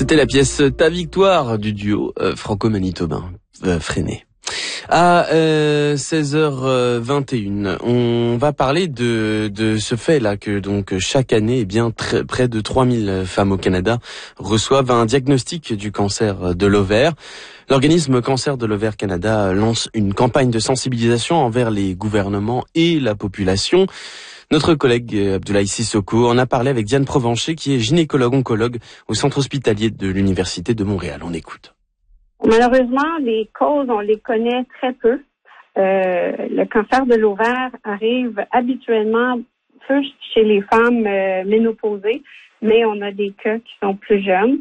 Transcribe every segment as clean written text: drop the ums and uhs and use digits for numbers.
C'était la pièce Ta victoire du duo franco-manitobain Freiné. À 16h21, on va parler de ce fait-là que donc chaque année, près de 3000 femmes au Canada reçoivent un diagnostic du cancer de l'ovaire. L'organisme Cancer de l'ovaire Canada lance une campagne de sensibilisation envers les gouvernements et la population. Notre collègue Abdoulaye Sissoko en a parlé avec Diane Provencher, qui est gynécologue-oncologue au centre hospitalier de l'Université de Montréal. On écoute. Malheureusement, les causes, on les connaît très peu. Le cancer de l'ovaire arrive habituellement plus chez les femmes ménopausées, mais on a des cas qui sont plus jeunes.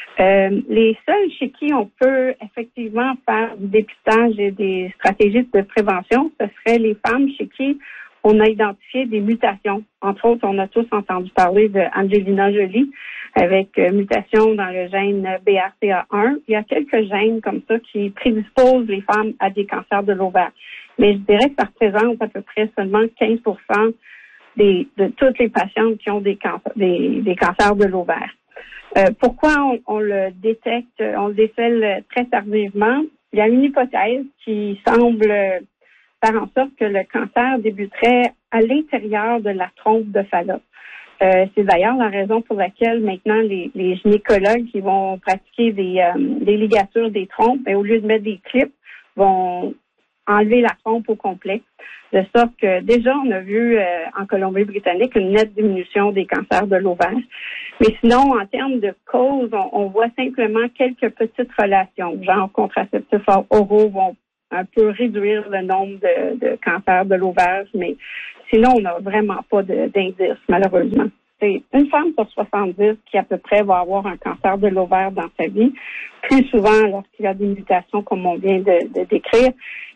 Les seuls chez qui on peut effectivement faire du dépistage et des stratégies de prévention, ce seraient les femmes chez qui on a identifié des mutations. Entre autres, on a tous entendu parler de Angelina Jolie avec mutation dans le gène BRCA1. Il y a quelques gènes comme ça qui prédisposent les femmes à des cancers de l'ovaire. Mais je dirais que ça représente à peu près seulement 15% de toutes les patientes qui ont des cancers de l'ovaire. Pourquoi on le détecte, on le décèle très tardivement? Il y a une hypothèse qui semble faire en sorte que le cancer débuterait à l'intérieur de la trompe de Fallope. C'est d'ailleurs la raison pour laquelle maintenant les gynécologues qui vont pratiquer des ligatures des trompes, au lieu de mettre des clips, vont enlever la trompe au complet. De sorte que déjà, on a vu en Colombie-Britannique une nette diminution des cancers de l'ovaire. Mais sinon, en termes de causes, on voit simplement quelques petites relations, genre contraceptifs oraux vont un peu réduire le nombre de cancers de l'ovaire, mais sinon, on n'a vraiment pas d'indice, malheureusement. C'est une femme sur 70 qui, à peu près, va avoir un cancer de l'ovaire dans sa vie, plus souvent lorsqu'il y a des mutations, comme on vient de décrire.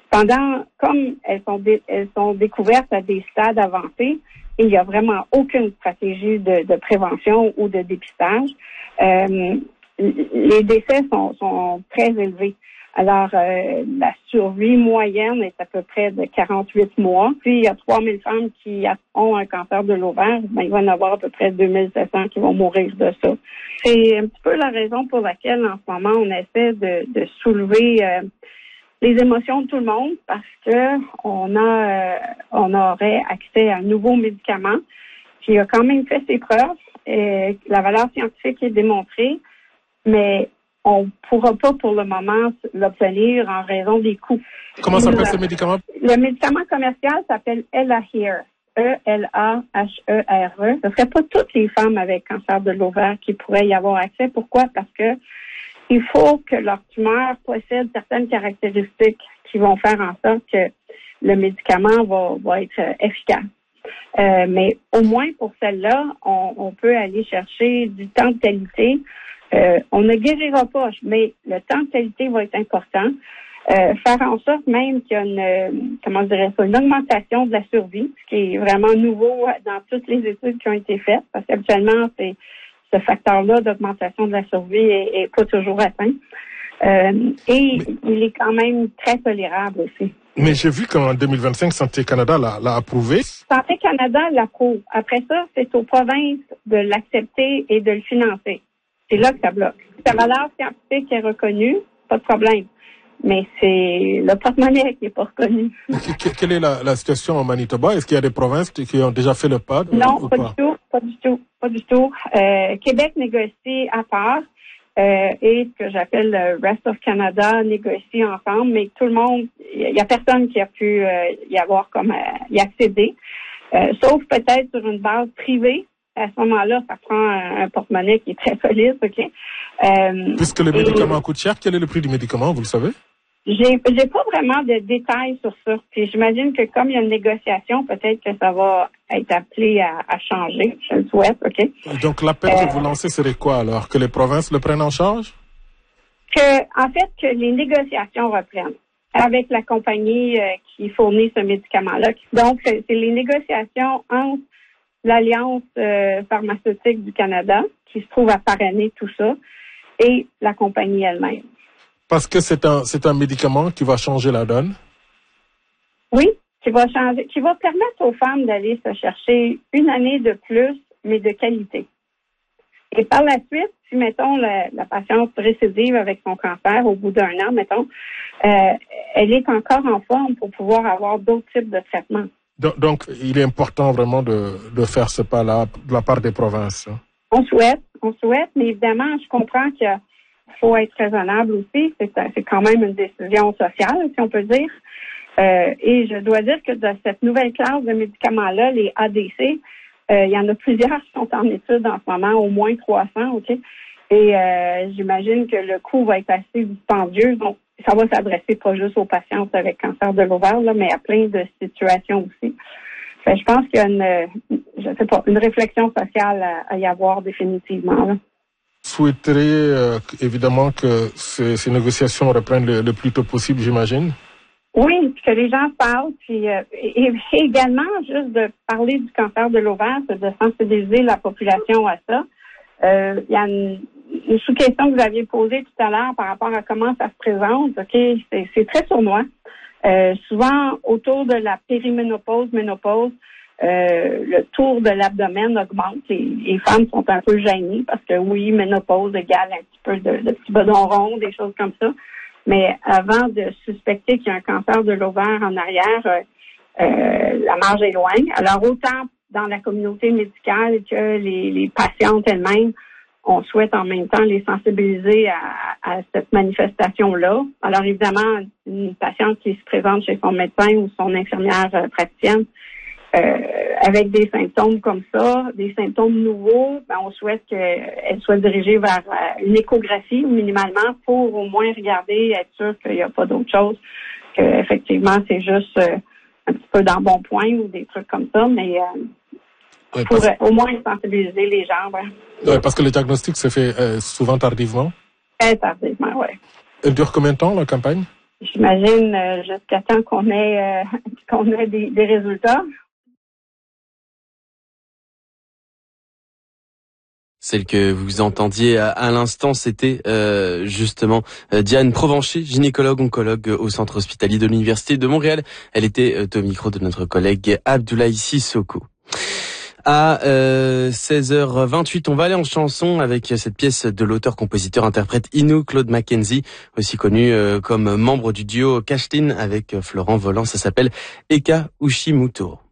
Comme elles sont découvertes à des stades avancés, il n'y a vraiment aucune stratégie de prévention ou de dépistage. Les décès sont très élevés. Alors, la survie moyenne est à peu près de 48 mois. Puis, il y a 3000 femmes qui ont un cancer de l'ovaire. Il va y en avoir à peu près 2700 qui vont mourir de ça. C'est un petit peu la raison pour laquelle, en ce moment, on essaie de soulever les émotions de tout le monde parce que on aurait accès à un nouveau médicament qui a quand même fait ses preuves. La valeur scientifique est démontrée, mais on ne pourra pas pour le moment l'obtenir en raison des coûts. Comment s'appelle ce médicament? Le médicament commercial s'appelle Elahere. E-L-A-H-E-R-E. Ce ne serait pas toutes les femmes avec cancer de l'ovaire qui pourraient y avoir accès. Pourquoi? Parce que il faut que leur tumeur possède certaines caractéristiques qui vont faire en sorte que le médicament va être efficace. Mais au moins pour celle-là, on peut aller chercher du temps de qualité. On ne guérira pas, mais le temps de qualité va être important. Faire en sorte même qu'il y a une augmentation de la survie, ce qui est vraiment nouveau dans toutes les études qui ont été faites, parce qu'habituellement, ce facteur-là d'augmentation de la survie est pas toujours atteint. Et il est quand même très tolérable aussi. Mais j'ai vu qu'en 2025, Santé Canada l'a approuvé. Santé Canada l'approuve. Après ça, c'est aux provinces de l'accepter et de le financer. C'est là que ça bloque. Sa valeur scientifique est reconnue, pas de problème. Mais c'est le porte-monnaie qui n'est pas reconnu. Quelle est la situation en Manitoba? Est-ce qu'il y a des provinces qui ont déjà fait le pas? Non, pas du tout. Québec négocie à part et ce que j'appelle le Rest of Canada négocie ensemble, mais tout le monde, il y a personne qui a pu y accéder, sauf peut-être sur une base privée. À ce moment-là, ça prend un porte-monnaie qui est très solide, OK? Puisque le médicament coûte cher, quel est le prix du médicament, vous le savez? J'ai pas vraiment de détails sur ça. Puis j'imagine que comme il y a une négociation, peut-être que ça va être appelé à changer. Je le souhaite, OK? Donc l'appel que vous lancez serait quoi alors? Que les provinces le prennent en charge? Que les négociations reprennent avec la compagnie qui fournit ce médicament-là. Donc, c'est les négociations entre l'Alliance pharmaceutique du Canada, qui se trouve à parrainer tout ça, et la compagnie elle-même. Parce que c'est un médicament qui va changer la donne? Oui, qui va permettre aux femmes d'aller se chercher une année de plus, mais de qualité. Et par la suite, si, mettons, la patiente récidive avec son cancer au bout d'un an, mettons, elle est encore en forme pour pouvoir avoir d'autres types de traitements. Donc, il est important vraiment de faire ce pas-là de la part des provinces. On souhaite, mais évidemment, je comprends qu'il faut être raisonnable aussi. C'est quand même une décision sociale, si on peut dire. Et je dois dire que de cette nouvelle classe de médicaments-là, les ADC, il y en a plusieurs qui sont en étude en ce moment, au moins 300, OK? Et j'imagine que le coût va être assez dispendieux. Donc, ça va s'adresser pas juste aux patientes avec cancer de l'ovaire, là, mais à plein de situations aussi. Fait, je pense qu'il y a une réflexion sociale à y avoir définitivement, là. Souhaiterais évidemment que ces négociations reprennent le plus tôt possible, j'imagine. Oui, puis que les gens parlent, puis et également juste de parler du cancer de l'ovaire, c'est de sensibiliser la population à ça. Il y a une sous-question que vous aviez posée tout à l'heure par rapport à comment ça se présente. Ok, c'est très sournois. Souvent autour de la périménopause, ménopause, le tour de l'abdomen augmente. Les femmes sont un peu gênées parce que oui, ménopause égale un petit peu de petits bedons ronds, des choses comme ça. Mais avant de suspecter qu'il y a un cancer de l'ovaire en arrière, la marge est loin. Alors, autant dans la communauté médicale que les patientes elles-mêmes, on souhaite en même temps les sensibiliser à cette manifestation-là. Alors, évidemment, une patiente qui se présente chez son médecin ou son infirmière praticienne, avec des symptômes comme ça, des symptômes nouveaux, on souhaite qu'elle soit dirigée vers une échographie minimalement pour au moins regarder, être sûr qu'il n'y a pas d'autre chose, qu'effectivement c'est juste un petit peu d'embonpoint ou des trucs comme ça, mais pour au moins sensibiliser les gens. Ouais, parce que le diagnostic se fait souvent tardivement. Très tardivement, oui. Elle dure combien de temps, la campagne? J'imagine jusqu'à temps qu'on ait des résultats. Celle que vous entendiez à l'instant, c'était justement Diane Provencher, gynécologue oncologue au centre hospitalier de l'Université de Montréal. Elle était au micro de notre collègue Abdoulaye Sissoko. À 16h28, on va aller en chanson avec cette pièce de l'auteur-compositeur-interprète Inu Claude Mackenzie, aussi connu comme membre du duo Cashlin avec Florent Volant. Ça s'appelle Eka Ushimoto.